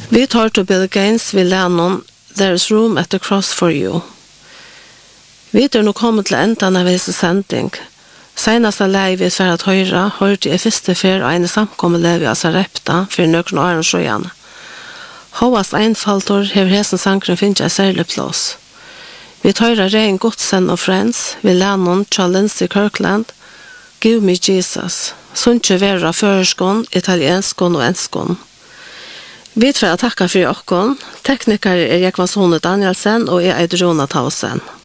Vi tar til Bill Gaines vi Lennon There is room at the cross for you. Vi nå kommet til enden av visse sending. Senast lei vi for at hørte jeg første fer og en samkommende vi altså repta for nøkken og åren sjøen. Håvast einfaltor hever hesen sankren finnes jeg særlig plass. Vi tar rein Godsen og Friends vi Lennon Lindsey Kirkland Give me Jesus. Sunnje vera føreskån, italienskån og enskån. Vi takka for okkon. Tekniker Jekvan Sone Danielsen og jeg Rona Tausen.